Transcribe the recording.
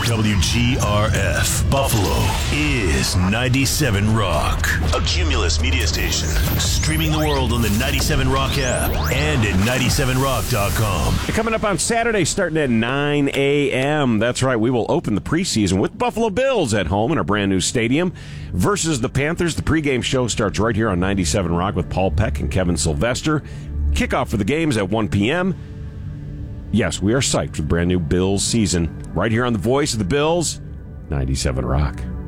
WGRF Buffalo is 97 Rock, a Cumulus media station. Streaming the world on the 97 Rock app and at 97rock.com. Coming up on Saturday, starting at 9 a.m. That's right, we will open the preseason with Buffalo Bills at home in our brand new stadium versus the Panthers. The pregame show starts right here on 97 Rock with Paul Peck and Kevin Sylvester. Kickoff for the games at 1 p.m. Yes, we are psyched for the brand new Bills season. Right here on the voice of the Bills, 97 Rock.